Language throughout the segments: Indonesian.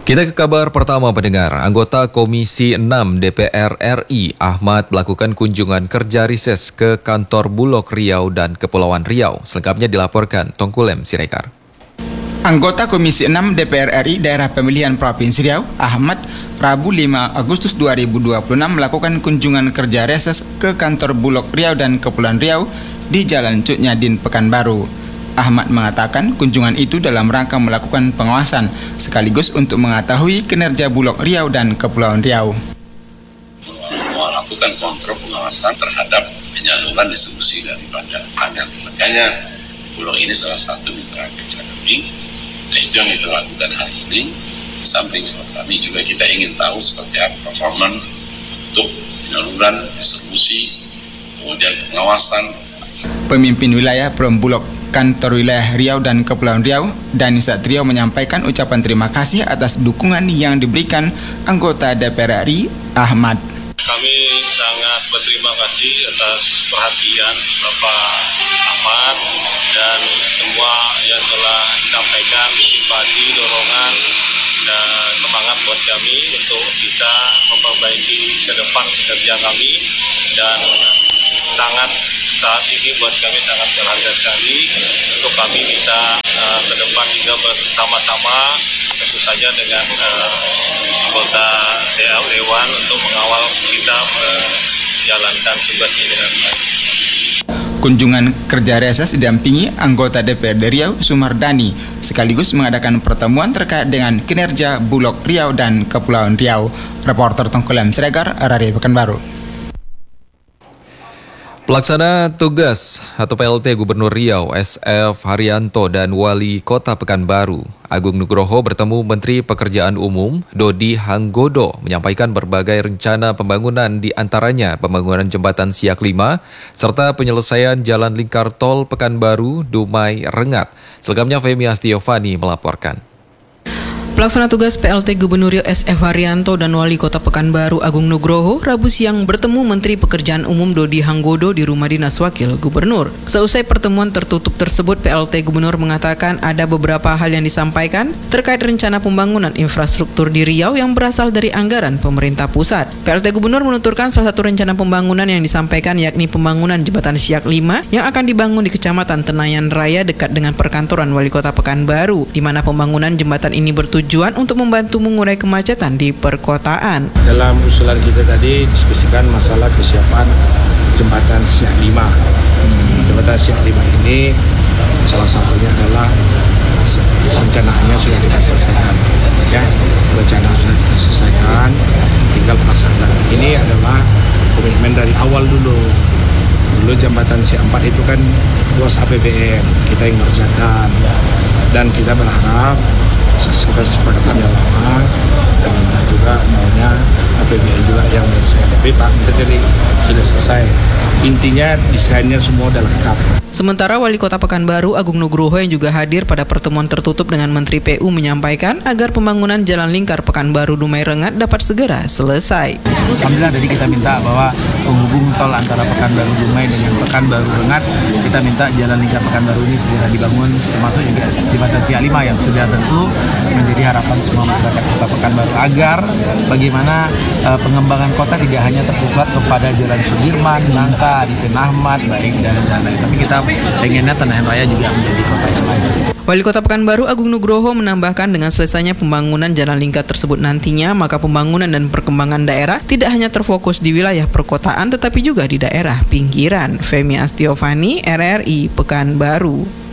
Kita ke kabar pertama pendengar. Anggota Komisi 6 DPR RI Ahmad melakukan kunjungan kerja rises ke kantor Bulog Riau dan Kepulauan Riau. Selengkapnya dilaporkan Tongkulem Sirekar. Anggota Komisi 6 DPR RI Daerah Pemilihan Provinsi Riau, Ahmad, Rabu 5 Agustus 2026 melakukan kunjungan kerja reses ke kantor Bulog Riau dan Kepulauan Riau di Jalan Cut Nyadin, Pekanbaru. Ahmad mengatakan kunjungan itu dalam rangka melakukan pengawasan sekaligus untuk mengetahui kinerja Bulog Riau dan Kepulauan Riau. Melakukan kontrol pengawasan terhadap penyaluran distribusi daripada pangan. Makanya Bulog ini salah satu mitra kerja kami. Nah, itu yang kita lakukan hari ini. Samping kami juga kita ingin tahu seperti apa performa untuk penyaluran distribusi, kemudian pengawasan. Pemimpin wilayah Perumbulog Kantor Wilayah Riau dan Kepulauan Riau, Dani Satrio menyampaikan ucapan terima kasih atas dukungan yang diberikan anggota DPR RI Ahmad. Kami sangat berterima kasih atas perhatian Bapak Ahmad dan semua yang telah disampaikan, motivasi, dorongan, dan semangat buat kami untuk bisa memperbaiki ke depan kerja kami, dan sangat saat ini buat kami sangat berharga sekali untuk kami bisa ke depan juga bersama-sama tentu saja dengan anggota Dewan untuk mengawal kita menjalankan tugas ini dengan baik. Kunjungan kerja reses didampingi anggota DPRD Riau Sumardani sekaligus mengadakan pertemuan terkait dengan kinerja Bulog Riau dan Kepulauan Riau. Reporter Tongkulem Sirekar, RRI Pekanbaru. Pelaksana tugas atau PLT Gubernur Riau SF Haryanto dan Wali Kota Pekanbaru Agung Nugroho bertemu Menteri Pekerjaan Umum Dodi Hanggodo menyampaikan berbagai rencana pembangunan, di antaranya pembangunan jembatan Siak 5 serta penyelesaian jalan lingkar tol Pekanbaru Dumai Rengat. Selengkapnya Femi Astiovani melaporkan. Pelaksana tugas PLT Gubernur Riau SF Haryanto dan Wali Kota Pekanbaru Agung Nugroho Rabu siang bertemu Menteri Pekerjaan Umum Dodi Hanggodo di Rumah Dinas Wakil Gubernur. Seusai pertemuan tertutup tersebut, PLT Gubernur mengatakan ada beberapa hal yang disampaikan terkait rencana pembangunan infrastruktur di Riau yang berasal dari anggaran pemerintah pusat. PLT Gubernur menuturkan salah satu rencana pembangunan yang disampaikan yakni pembangunan jembatan Siak 5 yang akan dibangun di Kecamatan Tenayan Raya dekat dengan perkantoran Wali Kota Pekanbaru, di mana pembangunan jembatan ini bertujuan untuk membantu mengurai kemacetan di perkotaan. Dalam usulan kita tadi diskusikan masalah kesiapan jembatan Siak 5. Jembatan Siak 5 ini salah satunya adalah rencanaannya sudah kita selesaikan. Ya, rencana sudah kita selesaikan, tinggal pelaksanaan. Ini adalah komitmen dari awal dulu. Dulu jembatan Siak 4 itu kan luas APBN, kita yang mengerjakan. Dan kita berharap kesepakatan yang lama dan kita juga maunya APBN juga yang menyelesaikan. Tapi Pak Menteri sudah selesai. Intinya desainnya semua sudah lengkap. Sementara Wali Kota Pekanbaru Agung Nugroho yang juga hadir pada pertemuan tertutup dengan Menteri PU menyampaikan agar pembangunan jalan lingkar Pekanbaru Dumai Rengat dapat segera selesai. Alhamdulillah tadi kita minta bahwa penghubung tol antara Pekanbaru Dumai dengan Pekanbaru Rengat, kita minta jalan lingkar Pekanbaru ini segera dibangun, termasuk juga jembatan Siak 5 yang sudah tentu menjadi harapan semua masyarakat Kota Pekanbaru agar bagaimana pengembangan kota tidak hanya terpusat kepada Jalan Sudirman, Nangka, Dipin Ahmad, baik dan lain-lain, tapi kita pengennya Tenayan Raya juga menjadi kota yang lain. Wali Kota Pekanbaru Agung Nugroho menambahkan dengan selesainya pembangunan jalan lingkar tersebut nantinya, maka pembangunan dan perkembangan daerah tidak hanya terfokus di wilayah perkotaan tetapi juga di daerah pinggiran. Femi Astiovani, RRI Pekanbaru.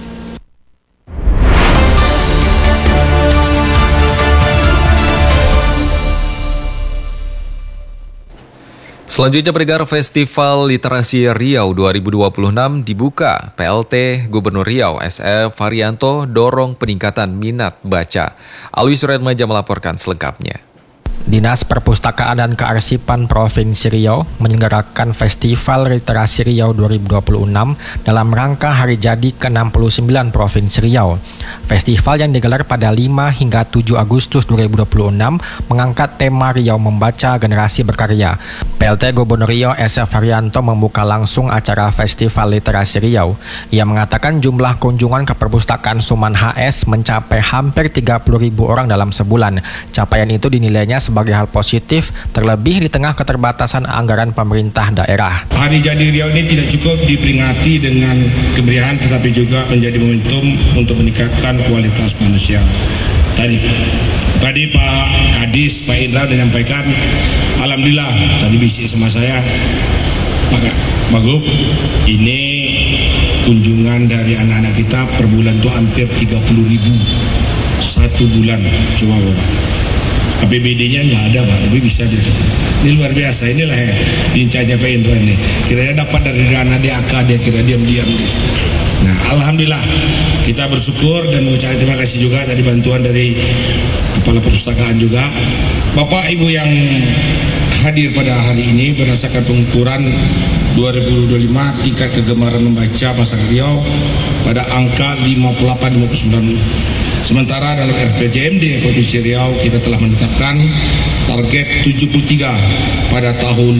Selanjutnya pendengar, Festival Literasi Riau 2026 dibuka. PLT Gubernur Riau SF Haryanto dorong peningkatan minat baca. Alwi Suretmaja melaporkan selengkapnya. Dinas Perpustakaan dan Kearsipan Provinsi Riau menyelenggarakan Festival Literasi Riau 2026 dalam rangka hari jadi ke-69 Provinsi Riau. Festival yang digelar pada 5 hingga 7 Agustus 2026 mengangkat tema Riau Membaca Generasi Berkarya. PLT Gubernur Riau SF Haryanto membuka langsung acara Festival Literasi Riau. Ia mengatakan jumlah kunjungan ke Perpustakaan Suman HS mencapai hampir 30.000 orang dalam sebulan. Capaian itu dinilainya sebagai hal positif, terlebih di tengah keterbatasan anggaran pemerintah daerah. Hari Jadi Riau ini tidak cukup diperingati dengan kemeriahan, tetapi juga menjadi momentum untuk meningkatkan kualitas manusia. Tadi Pak Kadis, Pak Indra menyampaikan, alhamdulillah tadi bisik sama saya, Pak Gub, ini kunjungan dari anak-anak kita per bulan itu hampir 30.000 satu bulan. Coba Bapak, APBD-nya nggak ada Pak, tapi bisa dia. Ini luar biasa, inilah ya lincahnya Pak Indra ini. Kiranya dapat dari dana DAK, dia kira diam-diam. Nah, alhamdulillah kita bersyukur dan mengucapkan terima kasih juga tadi bantuan dari Kepala Perpustakaan juga. Bapak Ibu yang hadir pada hari ini berdasarkan pengukuran 2025 tingkat kegemaran membaca masyarakat Riau pada angka 58-59. Sementara dalam RPJMD Provinsi Riau kita telah menetapkan target 73 pada tahun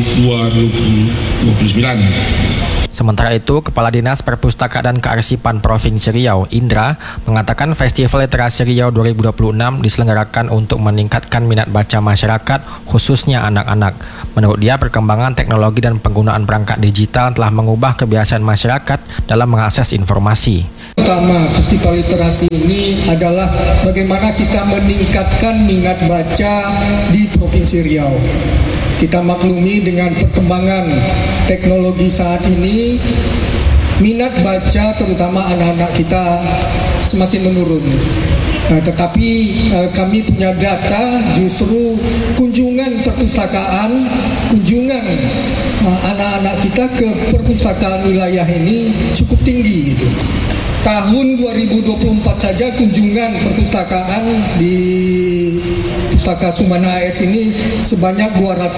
2029. Sementara itu, Kepala Dinas Perpustakaan dan Kearsipan Provinsi Riau, Indra, mengatakan Festival Literasi Riau 2026 diselenggarakan untuk meningkatkan minat baca masyarakat, khususnya anak-anak. Menurut dia, perkembangan teknologi dan penggunaan perangkat digital telah mengubah kebiasaan masyarakat dalam mengakses informasi. Pertama, Festival Literasi ini adalah bagaimana kita meningkatkan minat baca di Provinsi Riau. Kita maklumi dengan perkembangan teknologi saat ini, minat baca terutama anak-anak kita semakin menurun. Tetapi kami punya data justru kunjungan perpustakaan, kunjungan anak-anak kita ke perpustakaan wilayah ini cukup tinggi gitu. Tahun 2024 saja kunjungan perpustakaan di Pustaka Suman HS ini sebanyak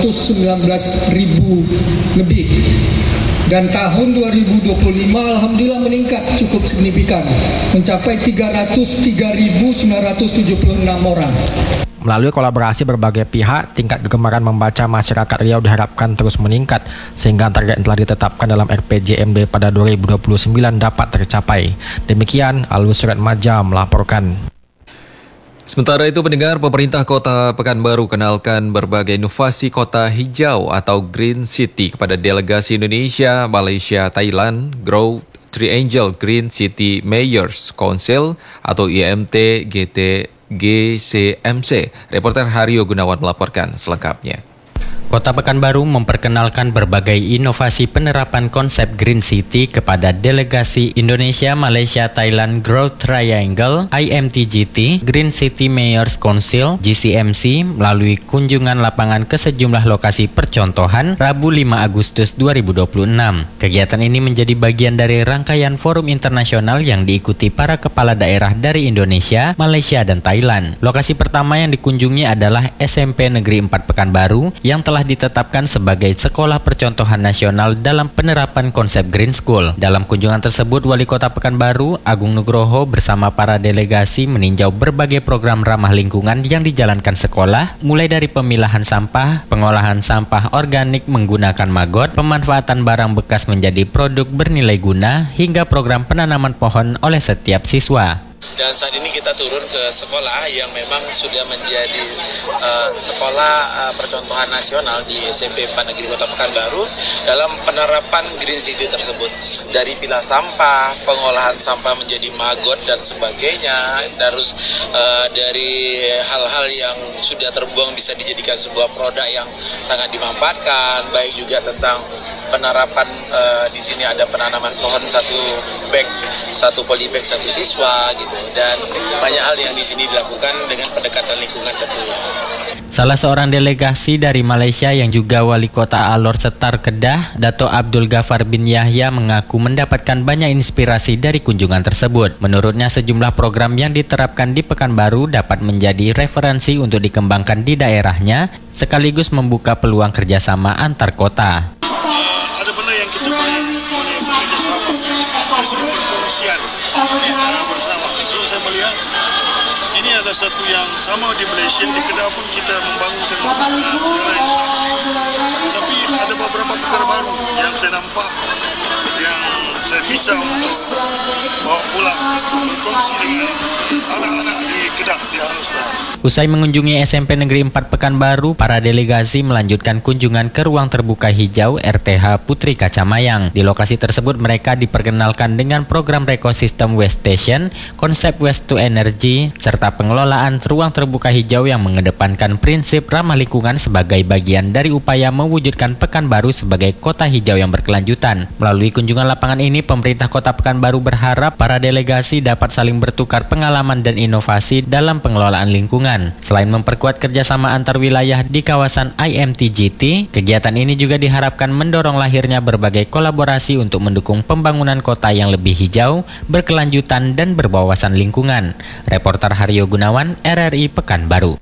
219.000 lebih. Dan tahun 2025 alhamdulillah meningkat cukup signifikan, mencapai 303.976 orang. Melalui kolaborasi berbagai pihak, tingkat kegemaran membaca masyarakat Riau diharapkan terus meningkat, sehingga target yang telah ditetapkan dalam RPJMD pada 2029 dapat tercapai. Demikian, Alwi Suratmaja melaporkan. Sementara itu, pendengar, pemerintah Kota Pekanbaru kenalkan berbagai inovasi kota hijau atau Green City kepada delegasi Indonesia, Malaysia, Thailand, Growth Triangle Green City Mayors Council atau IMT GCMC. Reporter Haryo Gunawan melaporkan selengkapnya. Kota Pekanbaru memperkenalkan berbagai inovasi penerapan konsep Green City kepada delegasi Indonesia, Malaysia, Thailand, Growth Triangle, IMTGT, Green City Mayors Council, GCMC melalui kunjungan lapangan ke sejumlah lokasi percontohan Rabu 5 Agustus 2026. Kegiatan ini menjadi bagian dari rangkaian forum internasional yang diikuti para kepala daerah dari Indonesia, Malaysia, dan Thailand. Lokasi pertama yang dikunjungi adalah SMP Negeri 4 Pekanbaru yang telah ditetapkan sebagai sekolah percontohan nasional dalam penerapan konsep Green School. Dalam kunjungan tersebut, Wali Kota Pekanbaru, Agung Nugroho, bersama para delegasi meninjau berbagai program ramah lingkungan yang dijalankan sekolah, mulai dari pemilahan sampah, pengolahan sampah organik menggunakan maggot, pemanfaatan barang bekas menjadi produk bernilai guna, hingga program penanaman pohon oleh setiap siswa. Dan saat ini kita turun ke sekolah yang memang sudah menjadi sekolah percontohan nasional di SMP 4 Negeri Kota Pekanbaru dalam penerapan Green City tersebut. Dari pilah sampah, pengolahan sampah menjadi maggot dan sebagainya, terus dari hal-hal yang sudah terbuang bisa dijadikan sebuah produk yang sangat dimanfaatkan, baik juga tentang penerapan di sini ada penanaman pohon satu polybag satu siswa gitu. gitu. Dan banyak hal yang di sini dilakukan dengan pendekatan lingkungan tentunya. Salah seorang delegasi dari Malaysia yang juga wali kota Alor Setar Kedah, Dato' Abdul Ghaffar bin Yahya mengaku mendapatkan banyak inspirasi dari kunjungan tersebut. Menurutnya sejumlah program yang diterapkan di Pekanbaru dapat menjadi referensi untuk dikembangkan di daerahnya, sekaligus membuka peluang kerjasama antar kota. Ada benda yang kita boleh kerjasama, berkongsian bersama. So saya melihat ini adalah satu yang sama di Malaysia, di Kedah pun kita membangunkan negara yang sama. Tapi ada beberapa perkara baru yang saya nampak yang saya bisa untuk bawa pulang berkongsi dengan anak-anak di Kedah, di Alor. Usai mengunjungi SMP Negeri 4 Pekanbaru, para delegasi melanjutkan kunjungan ke ruang terbuka hijau RTH Putri Kacamayang. Di lokasi tersebut mereka diperkenalkan dengan program ekosistem Waste Station, konsep Waste to Energy, serta pengelolaan ruang terbuka hijau yang mengedepankan prinsip ramah lingkungan sebagai bagian dari upaya mewujudkan Pekanbaru sebagai kota hijau yang berkelanjutan. Melalui kunjungan lapangan ini, pemerintah Kota Pekanbaru berharap para delegasi dapat saling bertukar pengalaman dan inovasi dalam pengelolaan lingkungan. Selain memperkuat kerjasama antar wilayah di kawasan IMTGT, kegiatan ini juga diharapkan mendorong lahirnya berbagai kolaborasi untuk mendukung pembangunan kota yang lebih hijau, berkelanjutan, dan berwawasan lingkungan. Reporter Haryo Gunawan, RRI Pekanbaru.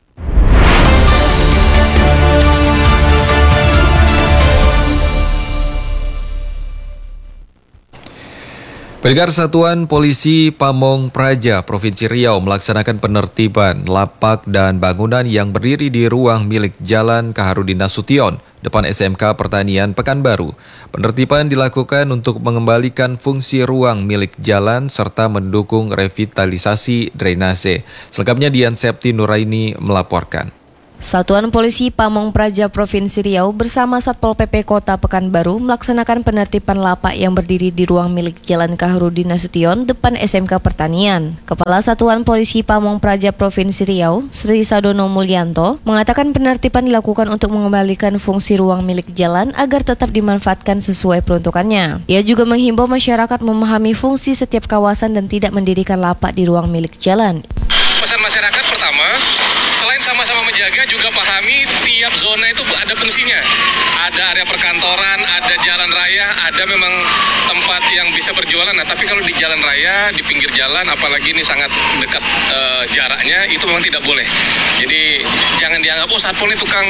Pendengar, Satuan Polisi Pamong Praja Provinsi Riau melaksanakan penertiban lapak dan bangunan yang berdiri di ruang milik Jalan Kaharudin Nasution depan SMK Pertanian Pekanbaru. Penertiban dilakukan untuk mengembalikan fungsi ruang milik jalan serta mendukung revitalisasi drainase. Selengkapnya Dian Septi Nuraini melaporkan. Satuan Polisi Pamong Praja Provinsi Riau bersama Satpol PP Kota Pekanbaru melaksanakan penertiban lapak yang berdiri di ruang milik Jalan Kaharudin Nasution depan SMK Pertanian. Kepala Satuan Polisi Pamong Praja Provinsi Riau, Sri Sadono Mulyanto, mengatakan penertiban dilakukan untuk mengembalikan fungsi ruang milik jalan agar tetap dimanfaatkan sesuai peruntukannya. Ia juga menghimbau masyarakat memahami fungsi setiap kawasan dan tidak mendirikan lapak di ruang milik jalan. Pesan masyarakat pertama, selain sama-sama menjaga, juga pahami tiap zona itu ada fungsinya. Ada area perkantoran, ada jalan raya, ada memang tempat yang bisa berjualan. Nah, tapi kalau di jalan raya, di pinggir jalan, apalagi ini sangat dekat jaraknya, itu memang tidak boleh. Jadi jangan dianggap, oh Satpol ini tukang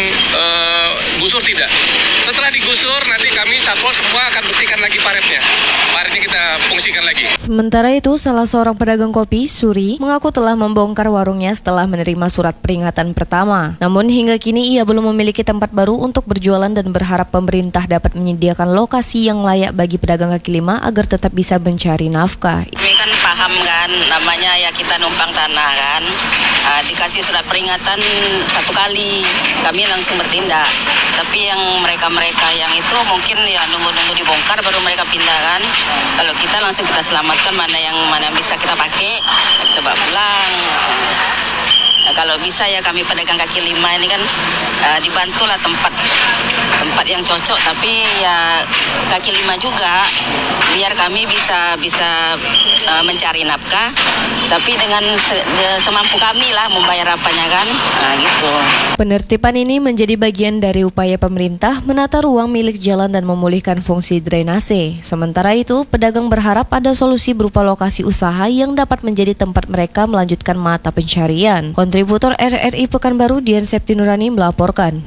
gusur, tidak. Setelah digusur, nanti kami Satpol semua akan bersihkan lagi paretnya. Paretnya kita fungsikan lagi. Sementara itu, salah seorang pedagang kopi, Suri, mengaku telah membongkar warungnya setelah menerima surat peringatan pertama. Namun hingga kini ia belum memiliki tempat baru untuk berjualan dan berharap pemerintah dapat menyediakan lokasi yang layak bagi pedagang kaki lima agar tetap bisa mencari nafkah. Kami kan paham kan, namanya ya kita numpang tanah kan. Dikasih surat peringatan 1 kali, kami langsung bertindak. Tapi yang mereka yang itu mungkin ya nunggu-nunggu dibongkar baru mereka pindah kan. Kalau kita langsung kita selamatkan mana yang bisa kita pakai, kita bawa pulang. Nah, kalau bisa ya kami pedagang kaki lima ini kan dibantulah tempat yang cocok, tapi ya kaki lima juga biar kami bisa mencari nafkah, tapi dengan semampu kami lah membayar apanya kan, gitu. Penertiban ini menjadi bagian dari upaya pemerintah menata ruang milik jalan dan memulihkan fungsi drainase. Sementara itu, pedagang berharap ada solusi berupa lokasi usaha yang dapat menjadi tempat mereka melanjutkan mata pencarian. Kontributor RRI Pekanbaru Dian Septi Nurani melaporkan.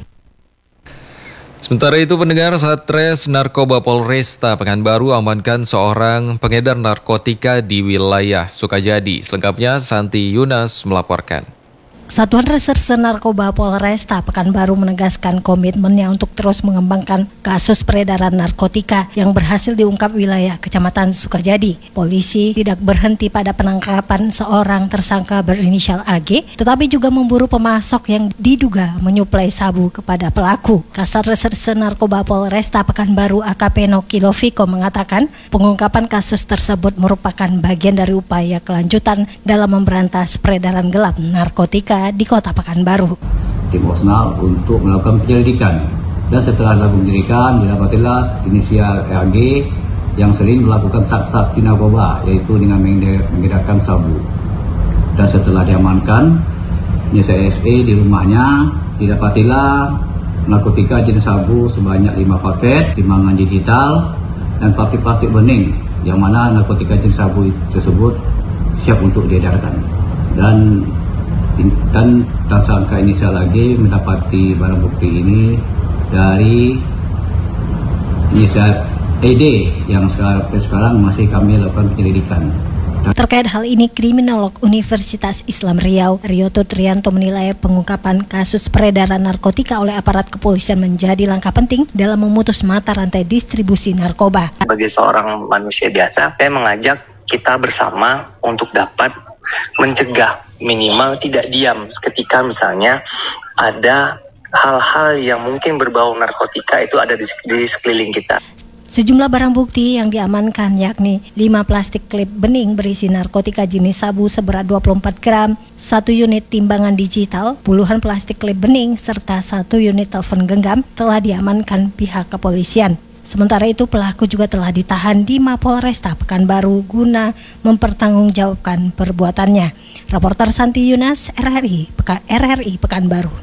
Sementara itu, pendengar, Satres Narkoba Polresta Pekanbaru amankan seorang pengedar narkotika di wilayah Sukajadi. Selengkapnya Santi Yunas melaporkan. Satuan Reserse Narkoba Polresta Pekanbaru menegaskan komitmennya untuk terus mengembangkan kasus peredaran narkotika yang berhasil diungkap wilayah Kecamatan Sukajadi. Polisi tidak berhenti pada penangkapan seorang tersangka berinisial AG, tetapi juga memburu pemasok yang diduga menyuplai sabu kepada pelaku. Kasat Reserse Narkoba Polresta Pekanbaru AKP Noki Loviko mengatakan pengungkapan kasus tersebut merupakan bagian dari upaya kelanjutan dalam memberantas peredaran gelap narkotika di Kota Pekanbaru. Tim Osnal untuk melakukan penyelidikan, dan setelah dilakukan penyelidikan didapatilah inisial RG yang sering melakukan transaksi narkoba, yaitu dengan mengedarkan sabu. Dan setelah diamankan, SE di rumahnya didapatilah narkotika jenis sabu sebanyak 5 paket, timbangan digital, dan plastik bening, yang mana narkotika jenis sabu tersebut siap untuk diedarkan. Dan tersangka inisial lagi mendapati barang bukti ini dari inisial ED yang sekarang masih kami lakukan penyelidikan. Terkait hal ini, Kriminolog Universitas Islam Riau, Rioto Trianto menilai pengungkapan kasus peredaran narkotika oleh aparat kepolisian menjadi langkah penting dalam memutus mata rantai distribusi narkoba. Sebagai seorang manusia biasa, saya mengajak kita bersama untuk dapat mencegah, minimal tidak diam ketika misalnya ada hal-hal yang mungkin berbau narkotika itu ada di sekeliling kita. Sejumlah barang bukti yang diamankan yakni 5 plastik klip bening berisi narkotika jenis sabu seberat 24 gram, 1 unit timbangan digital, puluhan plastik klip bening, serta 1 unit telepon genggam telah diamankan pihak kepolisian. Sementara itu pelaku juga telah ditahan di Mapolresta Pekanbaru guna mempertanggungjawabkan perbuatannya. Reporter Santi Yunas, RRI Pekanbaru.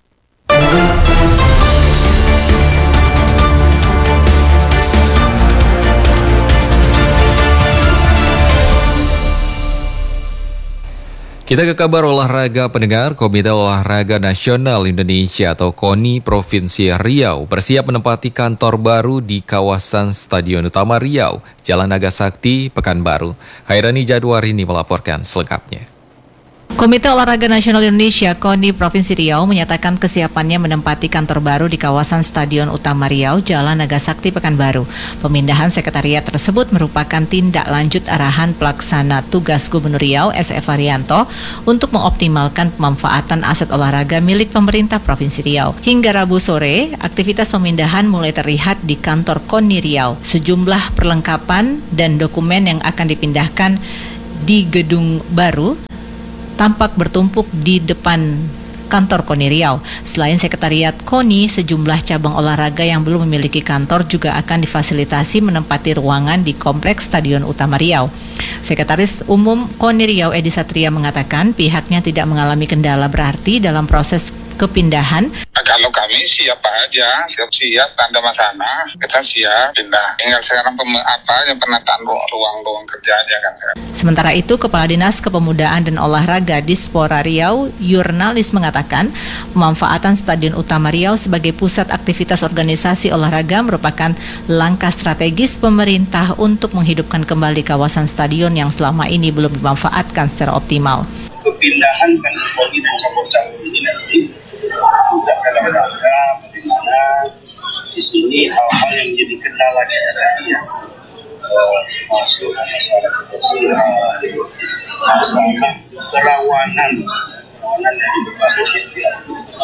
Kita ke kabar olahraga pendengar. Komite Olahraga Nasional Indonesia atau KONI Provinsi Riau bersiap menempati kantor baru di kawasan Stadion Utama Riau, Jalan Naga Sakti, Pekanbaru. Hairani Jadwarini melaporkan selengkapnya. Komite Olahraga Nasional Indonesia KONI Provinsi Riau menyatakan kesiapannya menempati kantor baru di kawasan Stadion Utama Riau, Jalan Naga Sakti, Pekanbaru. Pemindahan sekretariat tersebut merupakan tindak lanjut arahan pelaksana tugas Gubernur Riau SF Haryanto untuk mengoptimalkan pemanfaatan aset olahraga milik pemerintah Provinsi Riau. Hingga Rabu sore, aktivitas pemindahan mulai terlihat di kantor KONI Riau. Sejumlah perlengkapan dan dokumen yang akan dipindahkan di gedung baru tampak bertumpuk di depan kantor KONI Riau. Selain sekretariat KONI, sejumlah cabang olahraga yang belum memiliki kantor juga akan difasilitasi menempati ruangan di kompleks Stadion Utama Riau. Sekretaris Umum KONI Riau Edi Satria mengatakan pihaknya tidak mengalami kendala berarti dalam proses kepindahan. Kalau kami siap aja, siap-siap, tanda masalah, kita siap pindah. Tinggal sekarang penataan ruang kerja aja kan. Sementara itu, Kepala Dinas Kepemudaan dan Olahraga Dispora Riau, Yurnalis mengatakan pemanfaatan Stadion Utama Riau sebagai pusat aktivitas organisasi olahraga merupakan langkah strategis pemerintah untuk menghidupkan kembali kawasan stadion yang selama ini belum dimanfaatkan secara optimal. Kepindahan kan KONI dan cabang-cabang ini nanti juga dalam rangka bagaimana di sini hal-hal yang menjadi kendala kita tadi ya, masuk masalah kebersihan, masalah kerawanan dari berbagai pihak.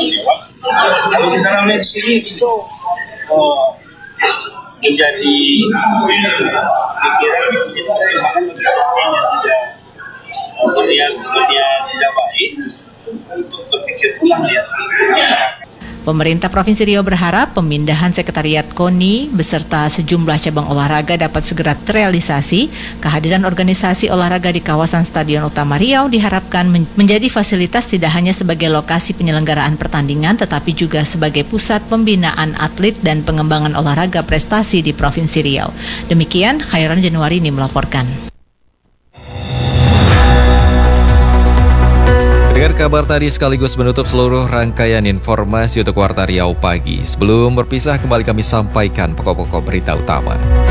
Kalau kita ramai di sini itu menjadi pikiran pertimbangan yang tidak baik untuk berpikir ulang ya. Pemerintah Provinsi Riau berharap pemindahan sekretariat KONI beserta sejumlah cabang olahraga dapat segera terrealisasi. Kehadiran organisasi olahraga di kawasan Stadion Utama Riau diharapkan menjadi fasilitas tidak hanya sebagai lokasi penyelenggaraan pertandingan, tetapi juga sebagai pusat pembinaan atlet dan pengembangan olahraga prestasi di Provinsi Riau. Demikian, Khairan Januarini melaporkan. Dengar kabar tadi sekaligus menutup seluruh rangkaian informasi untuk Warta Riau Pagi. Sebelum berpisah, kembali kami sampaikan pokok-pokok berita utama.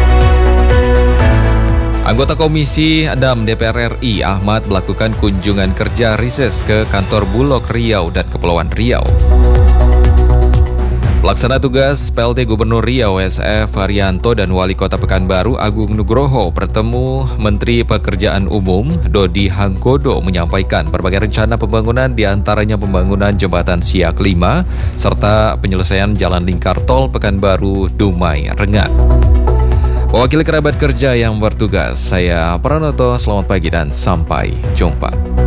Anggota Komisi 6 DPR RI Ahmad melakukan kunjungan kerja rises ke kantor Bulog Riau dan Kepulauan Riau. Pelaksana tugas PLT Gubernur Riau SF Haryanto dan Wali Kota Pekanbaru Agung Nugroho bertemu Menteri Pekerjaan Umum Dodi Hanggodo menyampaikan berbagai rencana pembangunan, diantaranya pembangunan jembatan Siak 5 serta penyelesaian jalan lingkar tol Pekanbaru Dumai Rengat. Mewakili kerabat kerja yang bertugas, saya Pranoto, selamat pagi dan sampai jumpa.